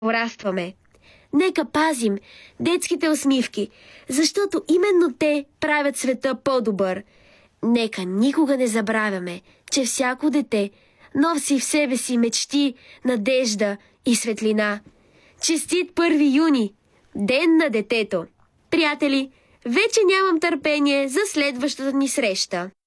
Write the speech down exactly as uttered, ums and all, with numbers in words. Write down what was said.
порастваме. Нека пазим детските усмивки, защото именно те правят света по-добър. Нека никога не забравяме, че всяко дете носи в себе си мечти, надежда и светлина. Честит първи юни, Ден на детето! Приятели, вече нямам търпение за следващата ни среща.